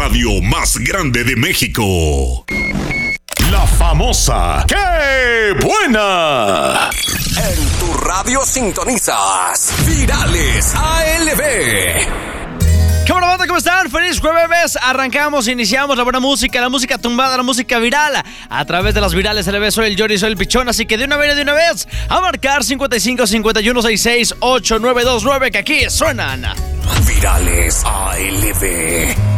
radio más grande de México. La famosa ¡Qué buena! En tu radio sintonizas Virales ALB. ¿Qué onda, banda? ¿Cómo están? ¡Feliz jueves! Arrancamos, iniciamos la buena música, la música tumbada, la música viral a través de las Virales ALB. Soy el Jory, soy el Pichón, así que de una vez a marcar 55 51 66 8929, que aquí suenan Virales ALB.